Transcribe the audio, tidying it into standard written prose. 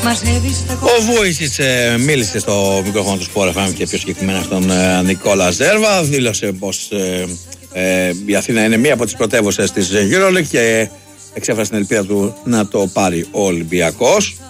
Ο Βούησιτς μίλησε στο μικρόφωνο του Sport FM και πιο συγκεκριμένα στον Νικόλα Ζέρβα. Δήλωσε πως η Αθήνα είναι μία από τις πρωτεύουσες της EuroLeague και εξέφρασε την ελπίδα του να το πάρει ο Ολυμπιακός.